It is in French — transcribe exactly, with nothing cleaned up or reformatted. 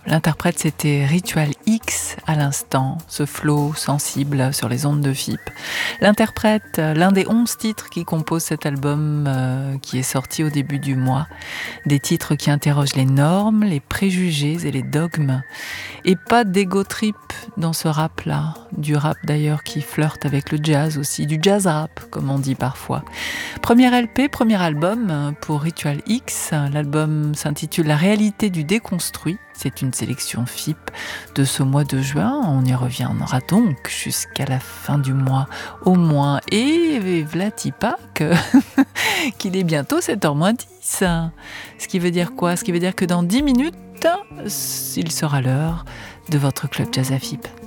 L'interprète, c'était Ritual X à l'instant, ce flow sensible sur les ondes de F I P. L'interprète, l'un des onze titres qui composent cet album euh, qui est sorti au début du mois. Des titres qui interrogent les normes, les préjugés et les dogmes. Et pas d'ego trip dans ce rap-là. Du rap d'ailleurs qui flirte avec le jazz aussi, du jazz rap comme on dit parfois. Premier L P, premier album pour Ritual X. L'album s'intitule La réalité du déconstruit. C'est une sélection F I P de ce mois de juin. On y reviendra donc jusqu'à la fin du mois au moins. Et v'là-t-y pas que qu'il est bientôt sept heures moins dix. Ce qui veut dire quoi ? Ce qui veut dire que dans dix minutes, il sera l'heure de votre club jazz à F I P.